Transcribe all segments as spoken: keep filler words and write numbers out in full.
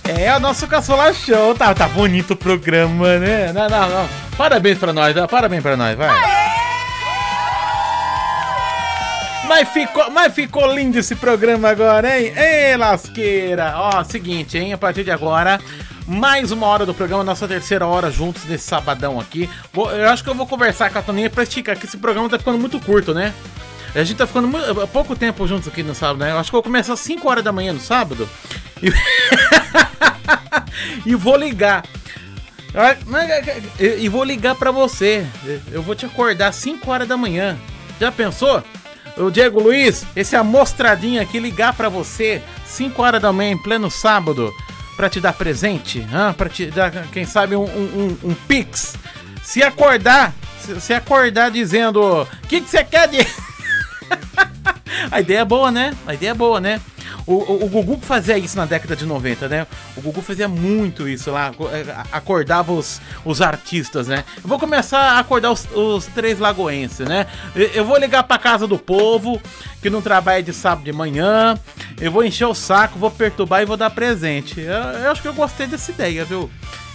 É o nosso Caçola Show. Tá, tá bonito o programa, né? Não, não, não. Parabéns pra nós, parabéns pra nós, vai. Mas ficou, mas ficou lindo esse programa agora, hein? Ei, lasqueira! Ó, seguinte, hein? A partir de agora, mais uma hora do programa, nossa terceira hora juntos nesse sabadão aqui. Vou, eu acho que eu vou conversar com a Toninha pra esticar, que esse programa tá ficando muito curto, né? A gente tá ficando muito, pouco tempo juntos aqui no sábado, né? Eu acho que eu vou começar às cinco horas da manhã no sábado. E, e vou ligar. E vou ligar pra você. Eu vou te acordar às cinco horas da manhã. Já pensou? O Diego Luiz, esse amostradinho aqui, ligar pra você cinco horas da manhã em pleno sábado pra te dar presente, hein? Pra te dar, quem sabe, um, um, um, um pix. Se acordar, se, se acordar dizendo, o que que você quer de... A ideia é boa, né? A ideia é boa, né? O, o, o Gugu fazia isso na década de noventa, né? O Gugu fazia muito isso lá, acordava os, os artistas, né? Eu vou começar a acordar os, os três lagoenses, né? Eu, eu vou ligar pra casa do povo, que não trabalha de sábado de manhã, eu vou encher o saco, vou perturbar e vou dar presente. Eu, eu acho que eu gostei dessa ideia, viu?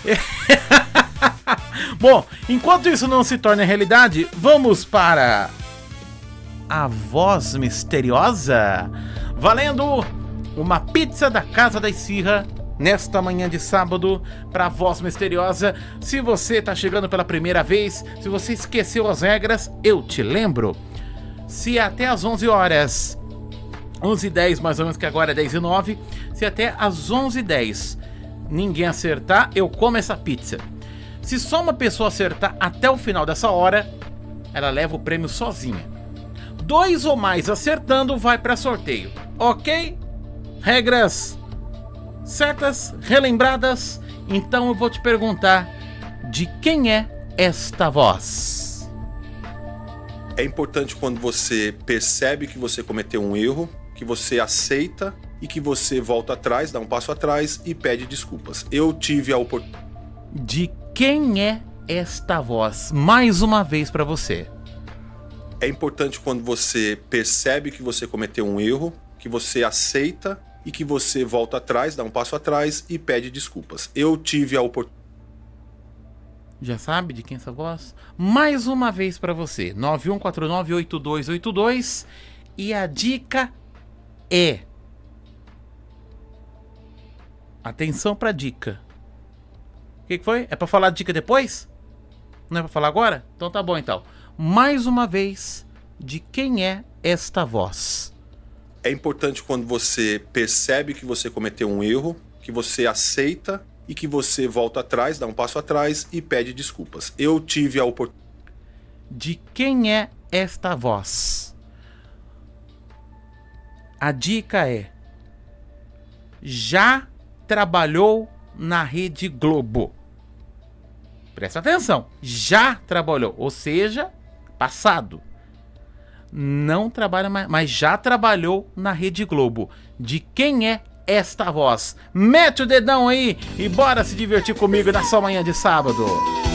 Bom, enquanto isso não se torna realidade, vamos para... A voz misteriosa, valendo uma pizza da Casa da Esfirra nesta manhã de sábado para a voz misteriosa. Se você tá chegando pela primeira vez, se você esqueceu as regras, eu te lembro. Se até às onze horas, onze e dez mais ou menos, que agora é dez e nove, se até às onze e dez ninguém acertar, eu como essa pizza. Se só uma pessoa acertar até o final dessa hora, ela leva o prêmio sozinha. Dois ou mais acertando vai para sorteio, ok? Regras certas, relembradas. Então eu vou te perguntar, de quem é esta voz? É importante quando você percebe que você cometeu um erro, que você aceita e que você volta atrás, dá um passo atrás e pede desculpas. Eu tive a oportunidade. De quem é esta voz? Mais uma vez para você. É importante quando você percebe que você cometeu um erro, que você aceita e que você volta atrás, dá um passo atrás e pede desculpas. Eu tive a oportunidade. Já sabe de quem é essa voz? Mais uma vez para você. nove um quatro nove oito dois oito dois. E a dica é... Atenção pra dica. O que, que foi? É pra falar a dica depois? Não é pra falar agora? Então tá bom então. Mais uma vez, de quem é esta voz? É importante quando você percebe que você cometeu um erro, que você aceita e que você volta atrás, dá um passo atrás e pede desculpas. Eu tive a oportunidade. De quem é esta voz? A dica é: já trabalhou na Rede Globo. Presta atenção, já trabalhou, ou seja, passado. Não trabalha mais, mas já trabalhou na Rede Globo. De quem é esta voz? Mete o dedão aí e bora se divertir comigo nessa manhã de sábado.